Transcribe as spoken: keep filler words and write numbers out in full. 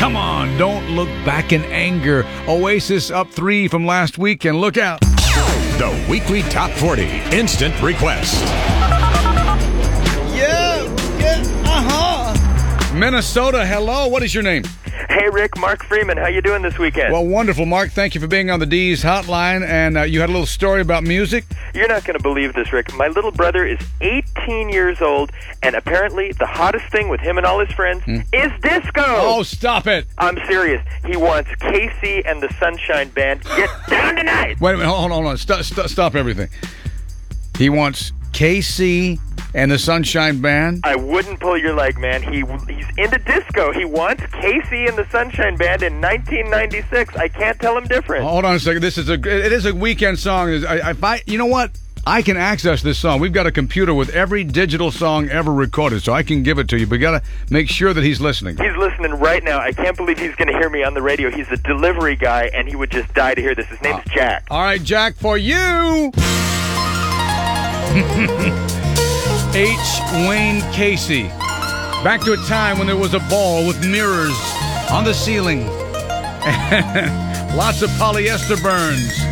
Come on, don't look back in anger. Oasis up three from last week, and look out. The weekly Top forty Instant Request. Yeah, yeah, uh-huh. Minnesota, hello. What is your name? Hey, Rick, Mark Freeman. How you doing this weekend? Well, wonderful, Mark. Thank you for being on the D's hotline, and uh, you had a little story about music? You're not going to believe this, Rick. My little brother is eighteen years old, and apparently the hottest thing with him and all his friends mm. is disco. Oh, stop it. I'm serious. He wants K C and the Sunshine Band. Get down tonight. Wait a minute. Hold on, hold on. Stop, stop, stop everything. He wants K C and the Sunshine Band? I wouldn't pull your leg, man. He He's into disco. He wants K C and the Sunshine Band in nineteen ninety-six. I can't tell him different. Hold on a second. This is a it is a weekend song. I, I, I you know what? I can access this song. We've got a computer with every digital song ever recorded, so I can give it to you. But got to make sure that he's listening. He's listening right now. I can't believe he's going to hear me on the radio. He's a delivery guy, and he would just die to hear this. His name's uh, Jack. All right, Jack, for you. H. Wayne Casey. Back to a time when there was a ball with mirrors on the ceiling. Lots of polyester burns.